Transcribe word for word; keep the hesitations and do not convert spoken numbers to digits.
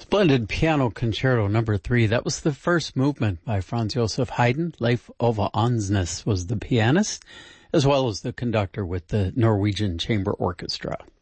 Splendid Piano Concerto number three. That was the first movement by Franz Joseph Haydn. Leif Ove Andsnes was the pianist, as well as the conductor with the Norwegian Chamber Orchestra.